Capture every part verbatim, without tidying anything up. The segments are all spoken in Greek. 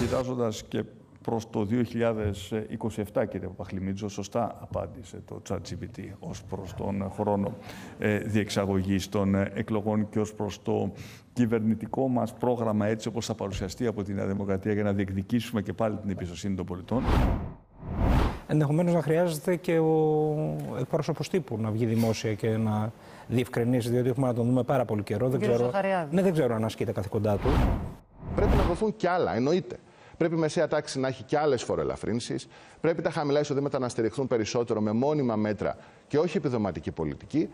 Κοιτάζοντας και προς το δύο χιλιάδες είκοσι επτά, κύριε Παπαχλημίτζο, σωστά απάντησε το ChatGPT ως προς τον χρόνο ε, διεξαγωγής των εκλογών και ως προς το κυβερνητικό μας πρόγραμμα, έτσι όπως θα παρουσιαστεί από τη Νέα Δημοκρατία, για να διεκδικήσουμε και πάλι την εμπιστοσύνη των πολιτών. Ενδεχομένως να χρειάζεται και ο εκπρόσωπος τύπου να βγει δημόσια και να διευκρινίσει, διότι έχουμε να τον δούμε πάρα πολύ καιρό. Δεν ξέρω, ναι, δεν ξέρω αν ασκεί τα καθηκοντά του. Πρέπει να δοθούν κι άλλα, εννοείται. Πρέπει η μεσαία τάξη να έχει κι άλλες φοροελαφρύνσεις. Πρέπει τα χαμηλά εισοδήματα να στηριχθούν περισσότερο με μόνιμα μέτρα και όχι επιδοματική πολιτική.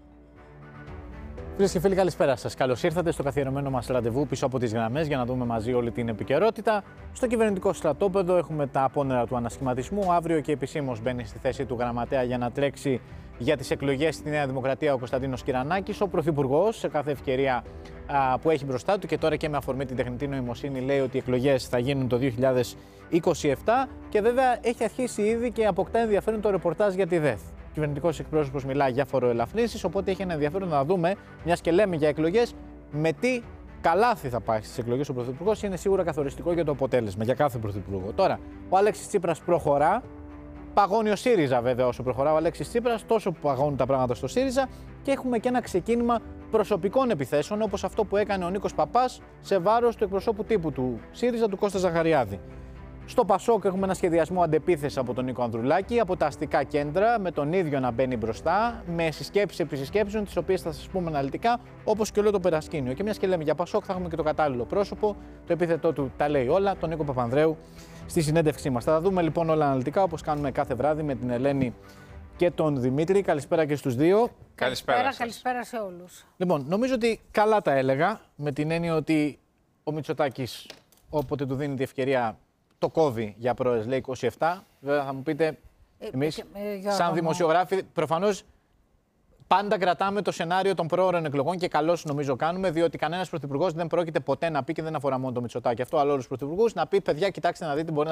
Φίλες και φίλοι, καλησπέρα σας. Καλώς ήρθατε στο καθιερωμένο μας ραντεβού πίσω από τις γραμμές για να δούμε μαζί όλη την επικαιρότητα. Στο κυβερνητικό στρατόπεδο έχουμε τα απόνερα του ανασχηματισμού. Αύριο και επισήμως μπαίνει στη θέση του γραμματέα για να τρέξει για τις εκλογές στη Νέα Δημοκρατία ο Κωνσταντίνος Κυρανάκης. Ο Πρωθυπουργός, σε κάθε ευκαιρία α, που έχει μπροστά του και τώρα και με αφορμή την τεχνητή νοημοσύνη, λέει ότι οι εκλογές θα γίνουν το δύο χιλιάδες είκοσι επτά και βέβαια έχει αρχίσει ήδη και αποκτά ενδιαφέρον το ρεπορτάζ για τη ΔΕΘ. Ο κυβερνητικός εκπρόσωπος μιλάει για φοροελαφρύνσεις, οπότε έχει ένα ενδιαφέρον να δούμε, μιας και λέμε για εκλογές, με τι καλάθι θα πάει στις εκλογές ο Πρωθυπουργός. Είναι σίγουρα καθοριστικό για το αποτέλεσμα για κάθε Πρωθυπουργό. Τώρα, ο Αλέξης Τσίπρας προχωρά. Παγώνει ο ΣΥΡΙΖΑ, βέβαια, όσο προχωρά ο Αλέξης Τσίπρας, τόσο που παγώνουν τα πράγματα στο ΣΥΡΙΖΑ και έχουμε και ένα ξεκίνημα προσωπικών επιθέσεων, όπως αυτό που έκανε ο Νίκος Παπάς σε βάρος του εκπροσώπου τύπου του ΣΥΡΙΖΑ, του Κώστα Ζαχαριάδη. Στο ΠΑΣΟΚ έχουμε ένα σχεδιασμό αντεπίθεση από τον Νίκο Ανδρουλάκη, από τα αστικά κέντρα, με τον ίδιο να μπαίνει μπροστά, με συσκέψεις επί συσκέψεων, τις οποίες θα σας πούμε αναλυτικά, όπως και όλο το περασκήνιο. Και μιας και λέμε για ΠΑΣΟΚ, θα έχουμε και το κατάλληλο πρόσωπο, το επίθετό του τα λέει όλα, τον Νίκο Παπανδρέου, στη συνέντευξή μας. Θα τα δούμε λοιπόν όλα αναλυτικά, όπως κάνουμε κάθε βράδυ με την Ελένη και τον Δημήτρη. Καλησπέρα και στους δύο. Καλησπέρα, καλησπέρα, καλησπέρα σε όλους. Λοιπόν, νομίζω ότι καλά τα έλεγα, με την έννοια ότι ο Μητσοτάκης, όποτε του δίνει τη ευκαιρία, το κόβει για πρόεδρος, λέει είκοσι επτά. Βέβαια θα μου πείτε, εμείς, ε, ε, σαν δημοσιογράφοι, προφανώς πάντα κρατάμε το σενάριο των πρόωρων εκλογών και καλώς νομίζω κάνουμε, διότι κανένας πρωθυπουργός δεν πρόκειται ποτέ να πει, και δεν αφορά μόνο το Μητσοτάκη αυτό, αλλά όλους τους πρωθυπουργούς, να πει: παιδιά, κοιτάξτε να δείτε, μπορεί να